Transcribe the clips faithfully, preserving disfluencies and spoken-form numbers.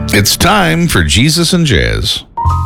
It's time for Jesus and Jazz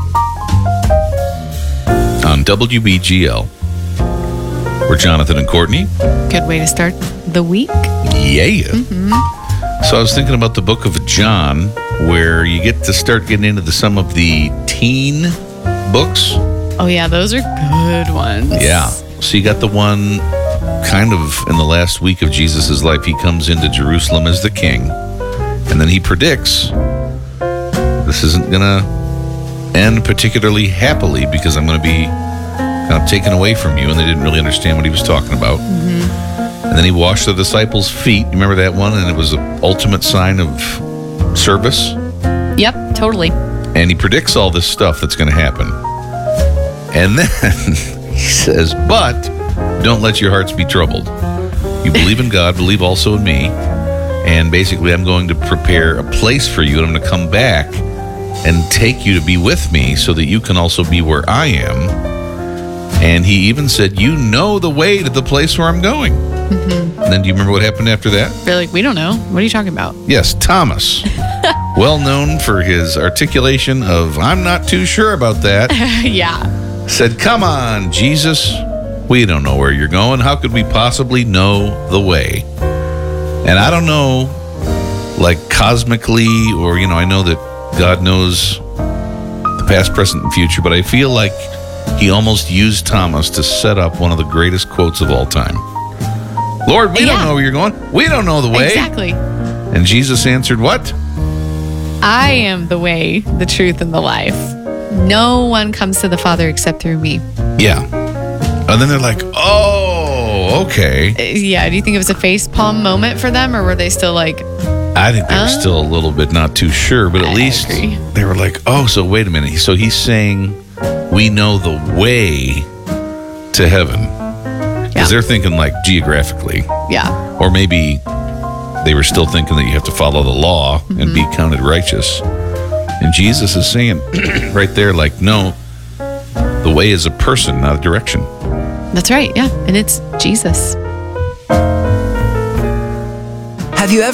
on W B G L. We're Jonathan and Courtney. Good way to start the week. Yeah. Mm-hmm. So I was thinking about the book of John, where you get to start getting into the, some of the teen books. Oh, yeah, those are good ones. Yeah. So you got the one kind of in the last week of Jesus' life. He comes into Jerusalem as the king, and then he predicts this isn't going to end particularly happily because I'm going to be kind of taken away from you, and they didn't really understand what he was talking about. Mm-hmm. And then he washed the disciples' feet. You remember that one? And it was the ultimate sign of service. Yep, totally. And he predicts all this stuff that's going to happen. And then he says, but don't let your hearts be troubled. You believe in God, believe also in me. And basically, I'm going to prepare a place for you, and I'm going to come back and take you to be with me so that you can also be where I am. And he even said, you know the way to the place where I'm going. Mm-hmm. And then do you remember what happened after that? They're like, we don't know. What are you talking about? Yes, Thomas. Well known for his articulation of, I'm not too sure about that. Yeah. Said, come on, Jesus. We don't know where you're going. How could we possibly know the way? And I don't know, like cosmically, or, you know, I know that God knows the past, present, and future, but I feel like he almost used Thomas to set up one of the greatest quotes of all time. Lord, we yeah. don't know where you're going. We don't know the way. Exactly. And Jesus answered what? I am the way, the truth, and the life. No one comes to the Father except through me. Yeah. And then they're like, oh, okay. Uh, yeah, do you think it was a facepalm moment for them, or were they still like... I think they were uh, still a little bit not too sure, but at I least agree. They were like, oh, so wait a minute. So he's saying we know the way to heaven. Because yeah. they're thinking like geographically. Yeah. Or maybe they were still thinking that you have to follow the law mm-hmm. and be counted righteous. And Jesus is saying right there, like, no, the way is a person, not a direction. That's right, yeah. And it's Jesus. Have you ever